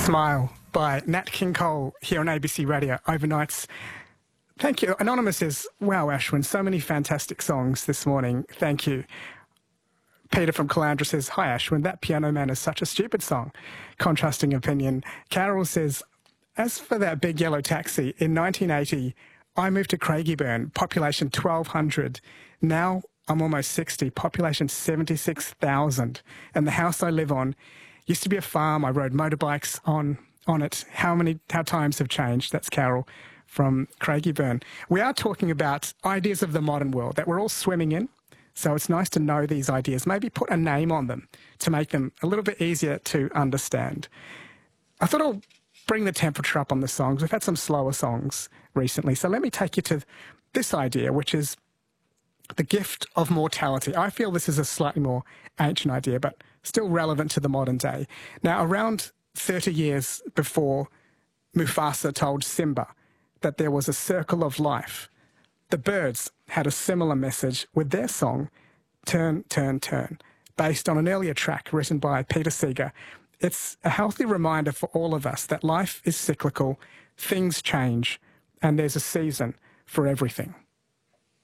Smile by Nat King Cole here on ABC Radio Overnights. Thank you. Anonymous says, wow, Ashwin, so many fantastic songs this morning. Thank you. Peter from Calandra says, hi, Ashwin, that Piano Man is such a stupid song. Contrasting opinion. Carol says, as for that Big Yellow Taxi, in 1980, I moved to Craigieburn, population 1,200. Now I'm almost 60, population 76,000. And the house I live on used to be a farm. I rode motorbikes on it. How times have changed. That's Carol from Craigieburn. We are talking about ideas of the modern world that we're all swimming in. So it's nice to know these ideas, maybe put a name on them to make them a little bit easier to understand. I thought I'll bring the temperature up on the songs. We've had some slower songs recently. So let me take you to this idea, which is the gift of mortality. I feel this is a slightly more ancient idea, but still relevant to the modern day. Now, around 30 years before Mufasa told Simba that there was a circle of life, the Byrds had a similar message with their song, Turn, Turn, Turn, based on an earlier track written by Peter Seeger. It's a healthy reminder for all of us that life is cyclical, things change, and there's a season for everything.